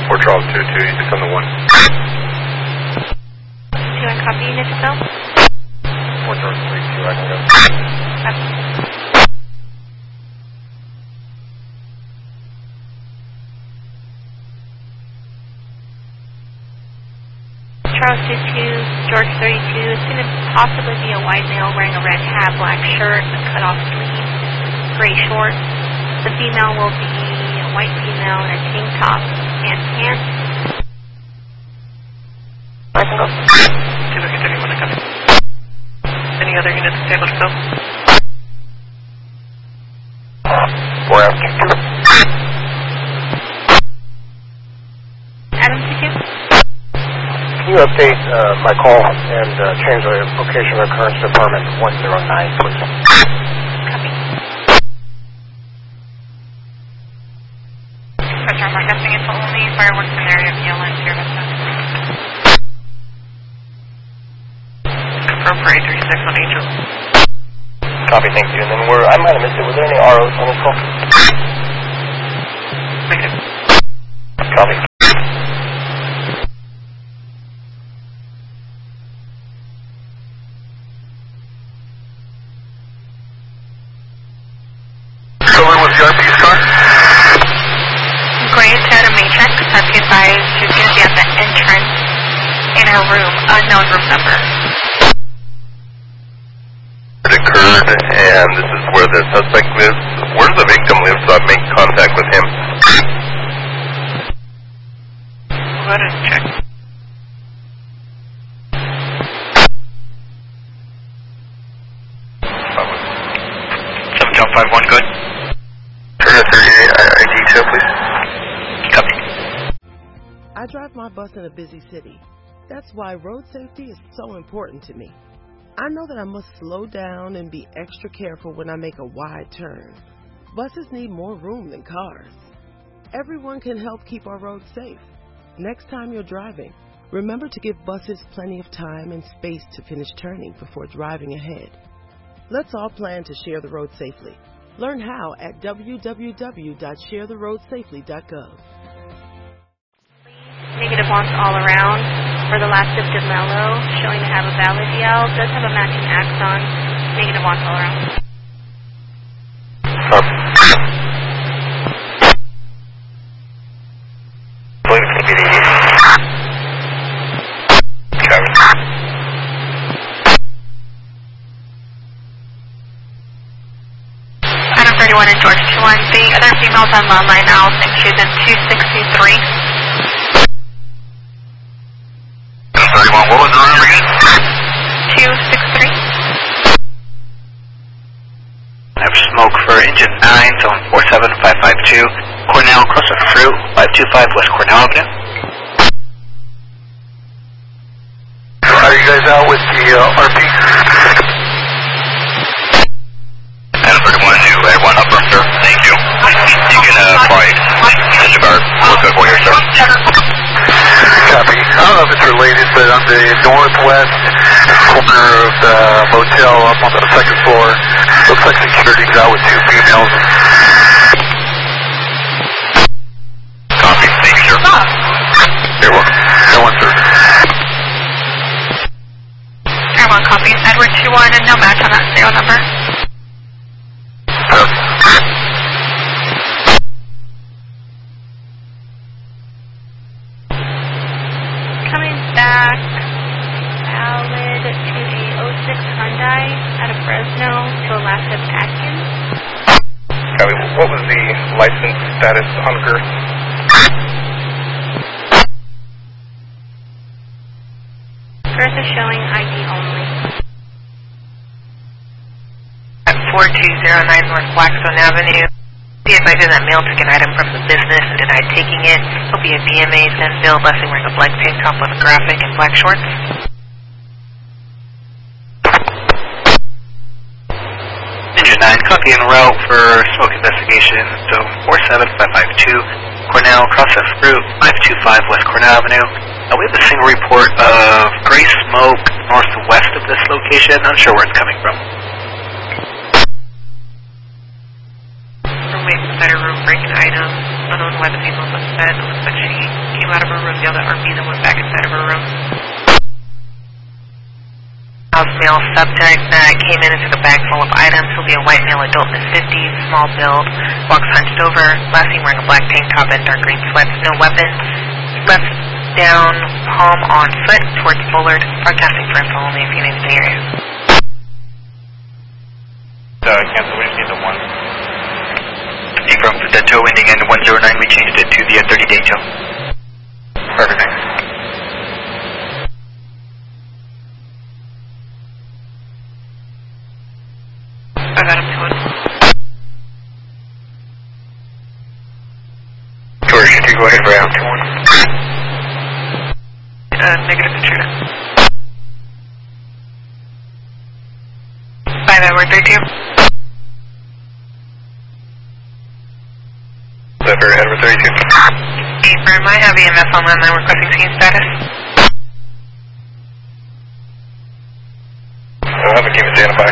Fort Charles 2-2, you just on the 1. 2 and copy, unit to go. Fort Charles 3-2, I can go. Copy. Charles 2-2, George 32. It's going to possibly be a white male wearing a red hat, black shirt, a cut-off sleeve, gray shorts. The female will be a white female in a tank top and pants. I can go. 2 looking 31, I got it. Any other units able to fill? 4 out. Adam 2-2. Can you update my call and change the location of occurrence to apartment 109, please? Copy. Pressure on broadcasting info only. Fireworks in area of Yellen, Sierra Vista. Confirm for 836 on Angel. Copy, thank you. And then I might have missed it. Was there any ROs on this call? Negative. Copy. Has been advised she's going to be at the entrance in her room, unknown room number. It occurred, and this is where the suspect lives. Where does the victim live so I make contact with him? Go ahead and check. 751, good. Turn 38, ID detail, please. Copy. I drive my bus in a busy city. That's why road safety is so important to me. I know that I must slow down and be extra careful when I make a wide turn. Buses need more room than cars. Everyone can help keep our roads safe. Next time you're driving, remember to give buses plenty of time and space to finish turning before driving ahead. Let's all plan to share the road safely. Learn how at www.sharetheroadsafely.gov. Negative wants all around. For the last of DeMello, showing to have a valid DL, does have a matching axon. Negative wants all around. Adam 31 and George 21. The other female's on the line now. I think she's in 263. 31, what was the room again? 263. I have smoke for engine 9, zone 47552, Cornell, across the fruit, 525 West Cornell Avenue. Are you guys out with the RP? Adam 31, you everyone up from sir. Thank you. You can probably send your guard. Look good for you, sir. Copy. I don't know if it's related, but on the northwest corner of the motel up on the second floor, looks like security's out with 2 females. Copy. Thank you, sir. You're welcome. No one, sir. Everyone copies. Edward 21 and no match on that serial number. Coming back, valid to a 06 Hyundai out of Fresno to Alaska Atkins. Copy. What was the license status on her? Girth is showing ID only. At 4209 North Blackstone Avenue. Be advised that male took an item from the business and denied taking it. He'll be a BMA send bill, blessing wearing a black tank top with a graphic and black shorts. Engine 9, copy en route for smoke investigation, zone 47552, Cornell, across the fruit, 525 West Cornell Avenue. We have a single report of gray smoke northwest of this location. Not sure where it's coming from. Roommates inside a room breaking items. known why the female was upset. It looks like she came out of her room, yelled at RP, then went back inside of her room. House male subject came in and took a bag full of items. He'll be a white male adult in his 50s, small build, walks hunched over, last seen wearing a black tank top and dark green sweats, no weapon. Left down, palm on foot towards Bullard, broadcasting for info only if you name the area. Cancel, we just need the one. From the tow ending in 109, we changed it to the 30-day tow. Perfect, thanks. I got him to it. George, can you go ahead and round 2-1? Negative intruder. 5 Edward 32. Edward 32. Affirm, I have EMS on line requesting scene status. I'll have a team identify